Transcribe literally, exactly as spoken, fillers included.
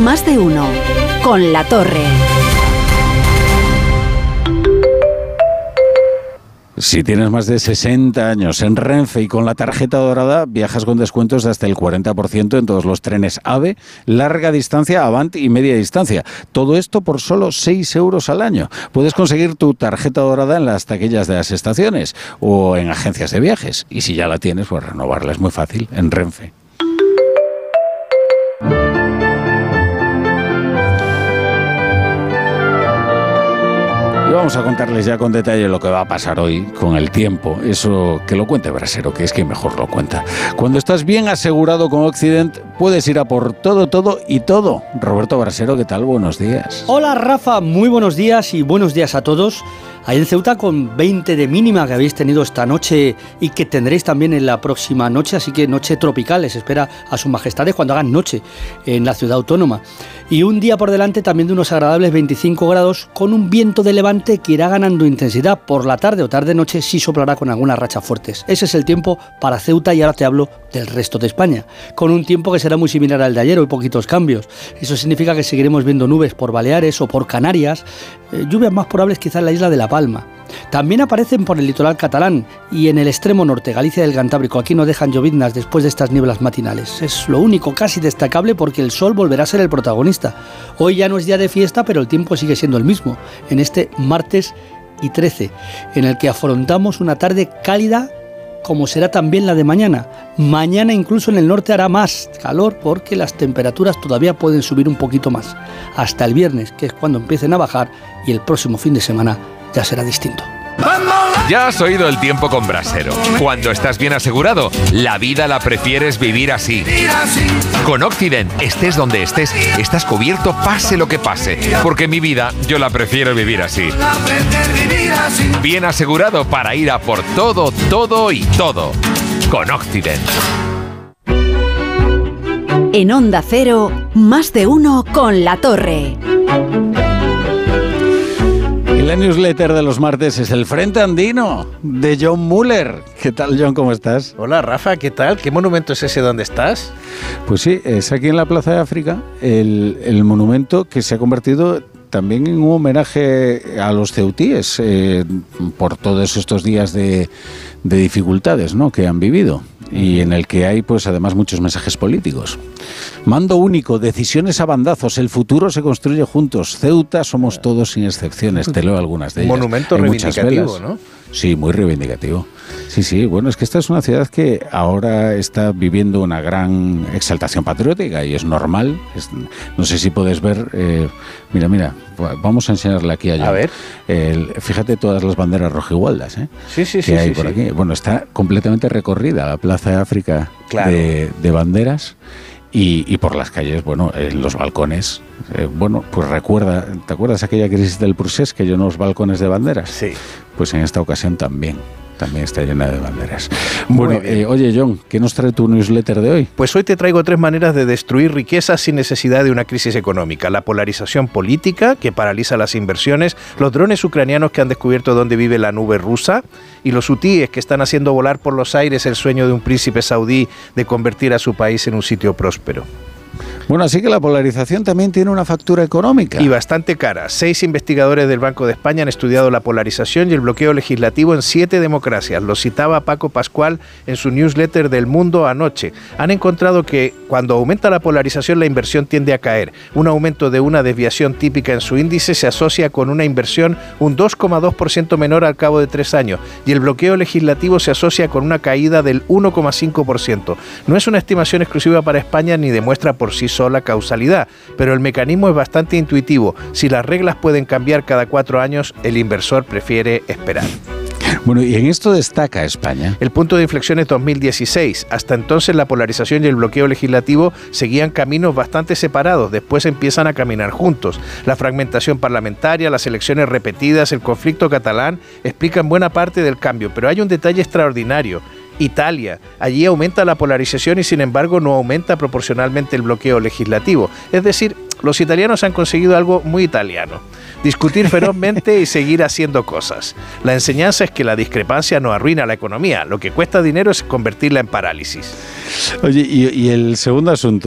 Más de uno. Con La Torre. Si tienes más de sesenta años en Renfe y con la tarjeta dorada, viajas con descuentos de hasta el cuarenta por ciento en todos los trenes AVE, larga distancia, Avant y media distancia. Todo esto por solo seis euros al año. Puedes conseguir tu tarjeta dorada en las taquillas de las estaciones o en agencias de viajes. Y si ya la tienes, pues renovarla es muy fácil en Renfe. Y vamos a contarles ya con detalle lo que va a pasar hoy con el tiempo. Eso que lo cuente Brasero, que es que mejor lo cuenta. Cuando estás bien asegurado con Occident, puedes ir a por todo, todo y todo. Roberto Brasero, ¿qué tal? Buenos días. Hola Rafa, muy buenos días y buenos días a todos. Ahí en Ceuta con veinte de mínima que habéis tenido esta noche y que tendréis también en la próxima noche, así que noche tropical, les espera a sus majestades cuando hagan noche en la ciudad autónoma. Y un día por delante también de unos agradables veinticinco grados con un viento de levante que irá ganando intensidad. Por la tarde o tarde-noche sí soplará con algunas rachas fuertes. Ese es el tiempo para Ceuta y ahora te hablo del resto de España, con un tiempo que será muy similar al de ayer, hoy poquitos cambios. Eso significa que seguiremos viendo nubes por Baleares o por Canarias, eh, lluvias más probables quizá en la isla de La Palma. También aparecen por el litoral catalán y en el extremo norte, Galicia del Cantábrico. Aquí no dejan lloviznas después de estas nieblas matinales. Es lo único casi destacable porque el sol volverá a ser el protagonista. Hoy ya no es día de fiesta, pero el tiempo sigue siendo el mismo, en este martes y trece, en el que afrontamos una tarde cálida como será también la de mañana. Mañana incluso en el norte hará más calor porque las temperaturas todavía pueden subir un poquito más. Hasta el viernes, que es cuando empiecen a bajar, y el próximo fin de semana ya será distinto. Ya has oído el tiempo con Brasero. Cuando estás bien asegurado, la vida la prefieres vivir así. Con Occident, estés donde estés, estás cubierto pase lo que pase. Porque mi vida, yo la prefiero vivir así. Bien asegurado para ir a por todo, todo y todo. Con Occident. En Onda Cero, Más de uno con La Torre. La newsletter de los martes es el Frente Andino de John Muller. ¿Qué tal, John? ¿Cómo estás? Hola, Rafa, ¿qué tal? ¿Qué monumento es ese donde estás? Pues sí, es aquí en la Plaza de África, el, el monumento que se ha convertido también en un homenaje a los ceutíes eh, por todos estos días de, de dificultades, ¿no?, que han vivido, y en el que hay, pues, además muchos mensajes políticos. Mando único, decisiones a bandazos, el futuro se construye juntos. Ceuta somos todos sin excepciones. Te leo algunas de ellas. Monumento hay reivindicativo, ¿no? Sí, muy reivindicativo. Sí, sí, bueno, es que esta es una ciudad que ahora está viviendo una gran exaltación patriótica y es normal. Es, no sé si puedes ver, eh, mira, mira, vamos a enseñarle aquí a John. A ver. El, fíjate todas las banderas rojigualdas, ¿eh? Sí, sí, que sí. hay sí, por sí. aquí. Bueno, está completamente recorrida la Plaza de África, claro, de, de banderas. Y, y por las calles, bueno, en los balcones, eh, bueno, pues recuerda, ¿te acuerdas aquella crisis del Prusés que llenó los balcones de banderas? Sí. Pues en esta ocasión también, también está llena de banderas. Bueno, eh, oye, John, ¿qué nos trae tu newsletter de hoy? Pues hoy te traigo tres maneras de destruir riquezas sin necesidad de una crisis económica. La polarización política, que paraliza las inversiones, los drones ucranianos que han descubierto dónde vive la nube rusa, y los hutíes que están haciendo volar por los aires el sueño de un príncipe saudí de convertir a su país en un sitio próspero. Bueno, así que la polarización también tiene una factura económica. Y bastante cara. Seis investigadores del Banco de España han estudiado la polarización y el bloqueo legislativo en siete democracias. Lo citaba Paco Pascual en su newsletter del Mundo anoche. Han encontrado que cuando aumenta la polarización la inversión tiende a caer. Un aumento de una desviación típica en su índice se asocia con una inversión un dos coma dos por ciento menor al cabo de tres años. Y el bloqueo legislativo se asocia con una caída del uno coma cinco por ciento. No es una estimación exclusiva para España ni demuestra por sí sola la causalidad, pero el mecanismo es bastante intuitivo. Si las reglas pueden cambiar cada cuatro años, el inversor prefiere esperar. Bueno, y en esto destaca España. El punto de inflexión es dos mil dieciséis. Hasta entonces la polarización y el bloqueo legislativo seguían caminos bastante separados. Después empiezan a caminar juntos. La fragmentación parlamentaria, las elecciones repetidas, el conflicto catalán explican buena parte del cambio. Pero hay un detalle extraordinario. Italia. Allí aumenta la polarización y sin embargo no aumenta proporcionalmente el bloqueo legislativo. Es decir, los italianos han conseguido algo muy italiano: discutir ferozmente y seguir haciendo cosas. La enseñanza es que la discrepancia no arruina la economía. Lo que cuesta dinero es convertirla en parálisis. Oye, y, y el segundo asunto.